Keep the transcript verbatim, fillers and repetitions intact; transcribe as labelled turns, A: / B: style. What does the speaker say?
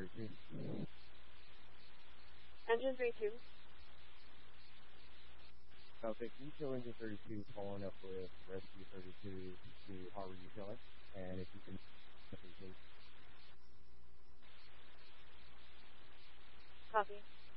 A: thirty-two.
B: Engine thirty-two.
A: Okay, can you show engine thirty-two following up with rescue thirty-two to Harbor Utility? And if you can, please.
B: Copy.